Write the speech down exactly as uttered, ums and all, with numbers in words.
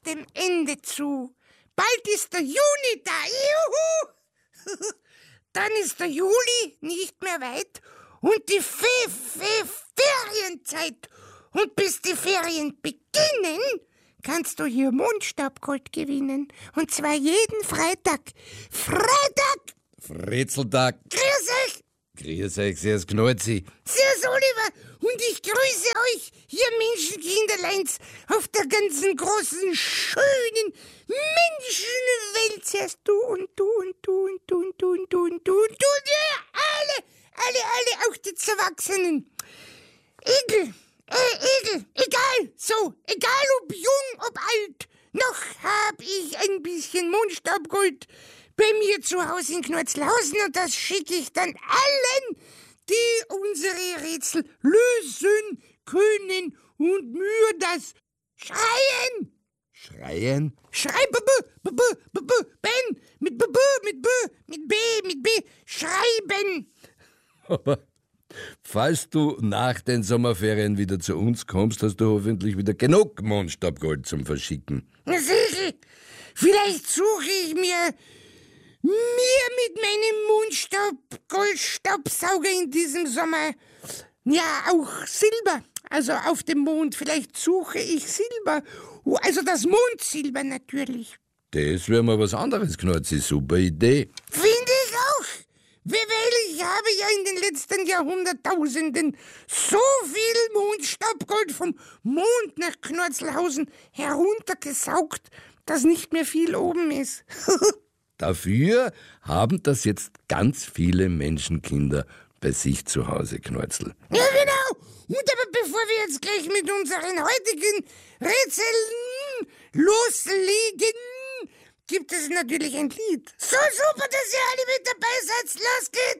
dem Ende zu. Bald ist der Juni da. Juhu! Dann ist der Juli nicht mehr weit und die Fe Fe Ferienzeit. Und bis die Ferien beginnen, kannst du hier Mondstaubgold gewinnen. Und zwar jeden Freitag. Freitag! Fritzeltag. Grüß euch! Grüß euch, servus Knolzi. Servus Oliver! Und ich grüße euch, ihr Menschenkinderleins, auf der ganzen großen, schönen Menschenwelt. Zuerst du und du und du und du und du und du und du und du. Ja, alle, alle, alle, auch die Erwachsenen. Egel, äh, Egel, egal, so, egal ob jung, ob alt, noch hab ich ein bisschen Mondstaubgold bei mir zu Hause in Knorzelhausen und das schicke ich dann allen, die unsere Rätsel lösen können und mir das schreien. Schreien? Schrei, b b b b b Ben, mit b b mit b mit b mit b schreiben. Aber falls du nach den Sommerferien wieder zu uns kommst, hast du hoffentlich wieder genug Mondstaubgold zum Verschicken. Na sicher, vielleicht suche ich mir mir mit meinem Mondstaubgoldstaubsauger in diesem Sommer ja auch Silber, also auf dem Mond. Vielleicht suche ich Silber, also das Mondsilber natürlich. Das wäre mal was anderes, Knolzi, super Idee. Finde ich auch, weil ich habe ja in den letzten Jahrhunderttausenden so viel Mondstaubgold vom Mond nach Knorzelhausen heruntergesaugt, dass nicht mehr viel oben ist. Dafür haben das jetzt ganz viele Menschenkinder bei sich zu Hause, Knolzl. Ja, genau. Und aber bevor wir jetzt gleich mit unseren heutigen Rätseln loslegen, gibt es natürlich ein Lied. So super, dass ihr alle mit dabei seid. Los geht's.